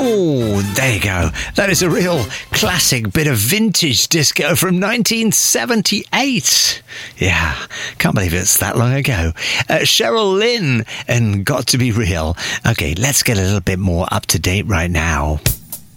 Oh, there you go. That is a real classic bit of vintage disco from 1978. Yeah, can't believe it's that long ago. Cheryl Lynn and Got to Be Real. Okay, let's get a little bit more up to date right now.